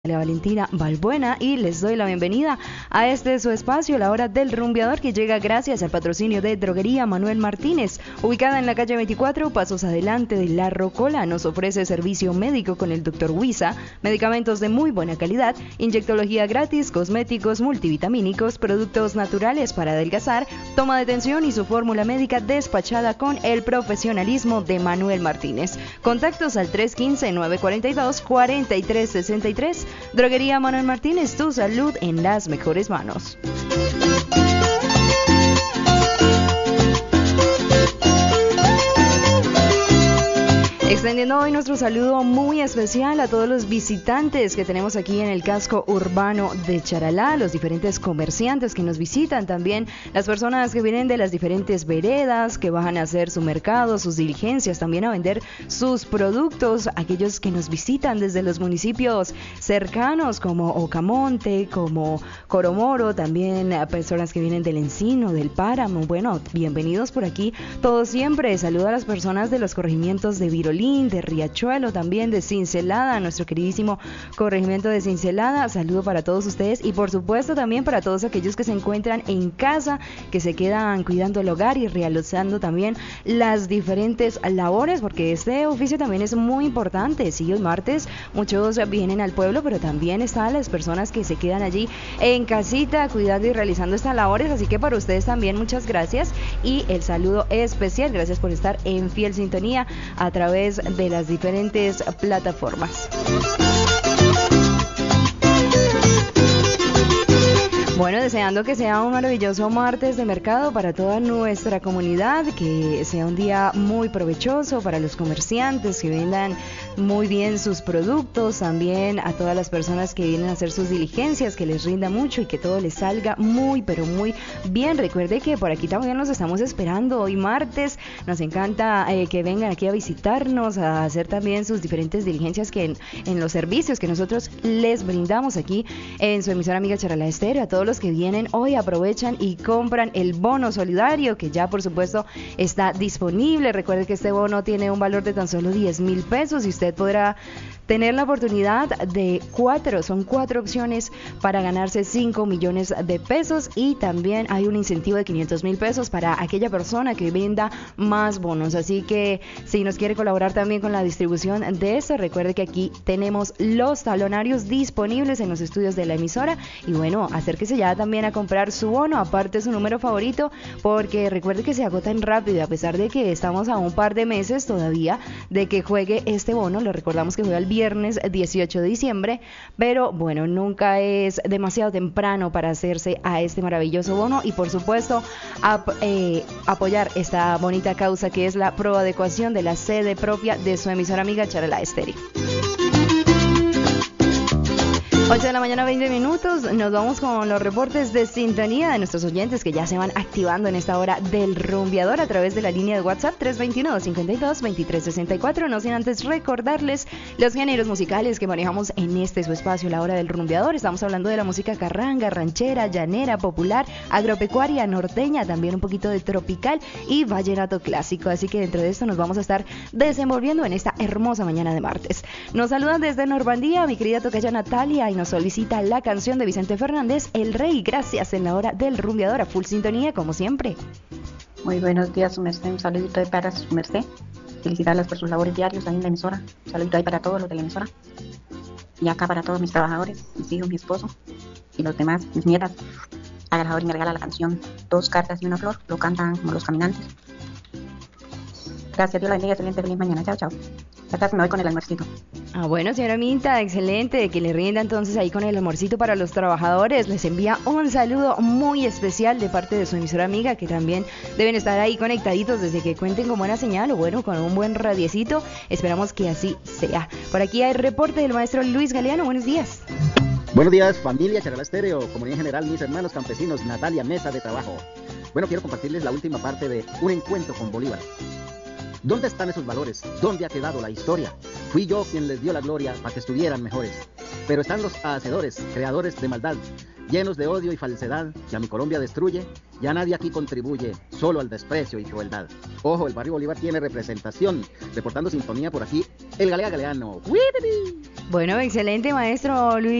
Valentina Balbuena y les doy la bienvenida a este su espacio, la hora del rumbeador, que llega gracias al patrocinio de Droguería Manuel Martínez, ubicada en la calle 24, pasos adelante de La Rocola. Nos ofrece servicio médico con el Dr. Huiza, medicamentos de muy buena calidad, inyectología gratis, cosméticos multivitamínicos, productos naturales para adelgazar, toma de tensión y su fórmula médica despachada con el profesionalismo de Manuel Martínez. Contactos al 315-942-4363. Droguería Manuel Martínez, tu salud en las mejores manos. Extendiendo hoy nuestro saludo muy especial a todos los visitantes que tenemos aquí en el casco urbano de Charalá, los diferentes comerciantes que nos visitan, también las personas que vienen de las diferentes veredas, que van a hacer su mercado, sus diligencias, también a vender sus productos, aquellos que nos visitan desde los municipios cercanos como Ocamonte, como Coromoro, también a personas que vienen del Encino, del Páramo. Bueno, bienvenidos por aquí, todos siempre. Saludo a las personas de los corregimientos de Virolí, de Riachuelo, también de Cincelada, nuestro queridísimo corregimiento de Cincelada. Saludo para todos ustedes y por supuesto también para todos aquellos que se encuentran en casa, que se quedan cuidando el hogar y realizando también las diferentes labores, porque este oficio también es muy importante. Sí, hoy martes muchos vienen al pueblo, pero también están las personas que se quedan allí en casita cuidando y realizando estas labores, así que para ustedes también muchas gracias y el saludo especial. Gracias por estar en fiel sintonía a través de las diferentes plataformas. Bueno, deseando que sea un maravilloso martes de mercado para toda nuestra comunidad, que sea un día muy provechoso para los comerciantes, que vendan muy bien sus productos, también a todas las personas que vienen a hacer sus diligencias, que les rinda mucho y que todo les salga muy, pero muy bien. Recuerde que por aquí también los estamos esperando hoy martes, nos encanta que vengan aquí a visitarnos, a hacer también sus diferentes diligencias que en los servicios que nosotros les brindamos aquí en su emisora amiga Charalá Estéreo. A todos los que vienen hoy aprovechan y compran el bono solidario, que ya por supuesto está disponible. Recuerde que este bono tiene un valor de tan solo 10,000 pesos y usted podrá tener la oportunidad de son cuatro opciones para ganarse 5 millones de pesos, y también hay un incentivo de 500,000 pesos para aquella persona que venda más bonos. Así que si nos quiere colaborar también con la distribución de esto, recuerde que aquí tenemos los talonarios disponibles en los estudios de la emisora, y bueno, acérquese ya también a comprar su bono, aparte su número favorito, porque recuerde que se agotan rápido, a pesar de que estamos a un par de meses todavía de que juegue este bono. Le recordamos que juega el viernes 18 de diciembre, pero bueno, nunca es demasiado temprano para hacerse a este maravilloso bono y por supuesto apoyar esta bonita causa que es la proadecuación de la sede propia de su emisora amiga Charalá Estéreo. 8 de la mañana, 20 minutos. Nos vamos con los reportes de sintonía de nuestros oyentes que ya se van activando en esta hora del rumbeador a través de la línea de WhatsApp 321-252-2364. No sin antes recordarles los géneros musicales que manejamos en este su espacio, la hora del rumbeador. Estamos hablando de la música carranga, ranchera, llanera, popular, agropecuaria, norteña, también un poquito de tropical y vallenato clásico. Así que dentro de esto nos vamos a estar desenvolviendo en esta hermosa mañana de martes. Nos saludan desde Normandía mi querida tocaya Natalia y nos solicita la canción de Vicente Fernández, El Rey. Gracias, en la hora del rumbeador, a full sintonía como siempre. Muy buenos días, su merced. Un saludito ahí para su merced. Felicitarlas por sus labores diarios ahí en la emisora. Un saludito ahí para todos los de la emisora. Y acá para todos mis trabajadores, mis hijos, mi esposo y los demás, mis nietas. Haga el favor y me regala la canción 2 cartas y una flor. Lo cantan como los caminantes. Gracias, Dios la bendiga. Excelente, feliz mañana. Chao, chao. Acá me voy con el almuercito. Bueno, señora Minta, excelente, que le rinda entonces ahí con el almuercito para los trabajadores. Les envía un saludo muy especial de parte de su emisora amiga, que también deben estar ahí conectaditos desde que cuenten con buena señal o bueno, con un buen radiecito. Esperamos que así sea. Por aquí hay reporte del maestro Luis Galeano. Buenos días. Buenos días, familia Charalá Estéreo, comunidad en general, mis hermanos campesinos, Natalia, mesa de trabajo. Bueno, quiero compartirles la última parte de Un encuentro con Bolívar. ¿Dónde están esos valores? ¿Dónde ha quedado la historia? Fui yo quien les dio la gloria para que estuvieran mejores. Pero están los hacedores, creadores de maldad, llenos de odio y falsedad, que a mi Colombia destruye. Ya nadie aquí contribuye, solo al desprecio y crueldad. Ojo, el barrio Bolívar tiene representación. Reportando sintonía por aquí, el Galea Galeano. ¡Wii! Bueno, excelente, maestro Luis.